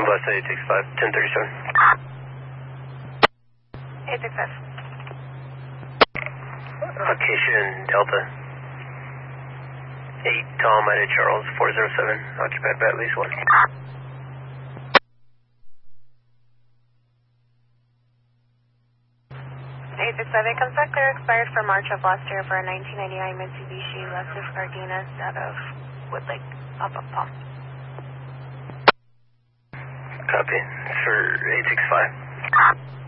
West 865, 1037. 865. Location Delta. 8 Tom at Charles 407, occupied by at least one. 867 comes back clear, expired for March of last year for a 1999 Mitsubishi Lexus Cardenas out of Woodlake, pop-up Palm. Copy. For 865.